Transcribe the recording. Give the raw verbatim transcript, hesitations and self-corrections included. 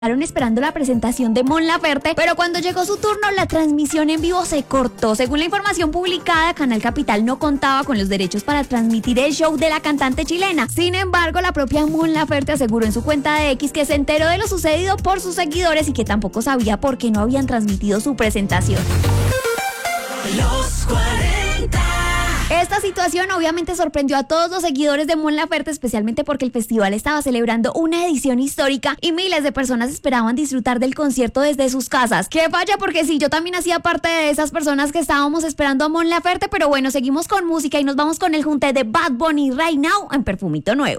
Estaban esperando la presentación de Mon Laferte, pero cuando llegó su turno, la transmisión en vivo se cortó. Según la información publicada, Canal Capital no contaba con los derechos para transmitir el show de la cantante chilena. Sin embargo, la propia Mon Laferte aseguró en su cuenta de X que se enteró de lo sucedido por sus seguidores y que tampoco sabía por qué no habían transmitido su presentación. Los cuarenta. Esta situación obviamente sorprendió a todos los seguidores de Mon Laferte, especialmente porque el festival estaba celebrando una edición histórica y miles de personas esperaban disfrutar del concierto desde sus casas. ¡Qué falla! Porque sí, yo también hacía parte de esas personas que estábamos esperando a Mon Laferte, pero bueno, seguimos con música y nos vamos con el junte de Bad Bunny Right Now en Perfumito Nuevo.